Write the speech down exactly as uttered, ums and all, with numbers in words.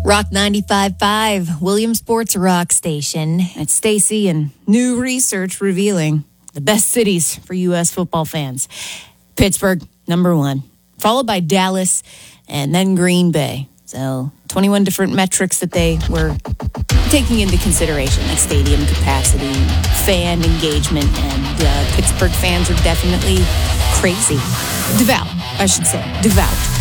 Rock ninety-five point five, Williamsport's rock station. It's Stacy, and new research revealing the best cities for U S football fans. Pittsburgh, number one, followed by Dallas, and then Green Bay. So twenty-one different metrics that they were taking into consideration, like stadium capacity, fan engagement, and uh, Pittsburgh fans are definitely crazy. Devout, I should say. Devout.